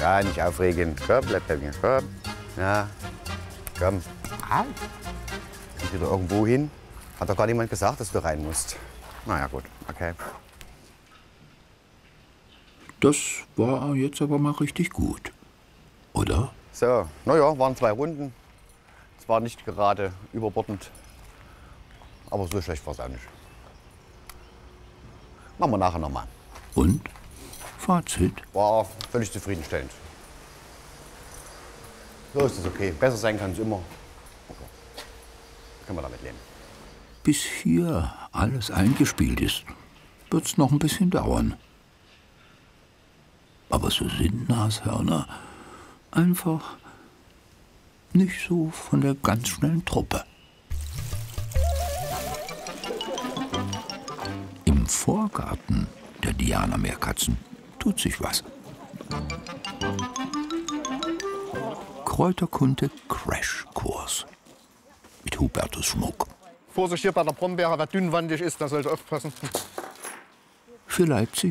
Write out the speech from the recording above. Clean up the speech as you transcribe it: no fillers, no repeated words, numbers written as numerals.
Ja, nicht aufregen. Komm, bleib bei mir. Komm. Ja, komm. Au. Geh wieder irgendwo hin. Hat doch gar niemand gesagt, dass du rein musst. Na ja, gut. Okay. Das war jetzt aber mal richtig gut, oder? So, naja, waren 2 Runden. Es war nicht gerade überbordend. Aber so schlecht war es auch nicht. Machen wir nachher nochmal. Und? Fazit? War völlig zufriedenstellend. So ist es okay. Besser sein kann es immer. Okay. Können wir damit leben. Bis hier alles eingespielt ist, wird's noch ein bisschen dauern. Aber so sind Nashörner einfach nicht so von der ganz schnellen Truppe. Im Vorgarten der Diana-Meerkatzen tut sich was. Kräuterkunde Crashkurs mit Hubertus Schmuck. Vorsicht hier bei der Brombeere, wer dünnwandig ist, der sollte aufpassen. Für Leipzig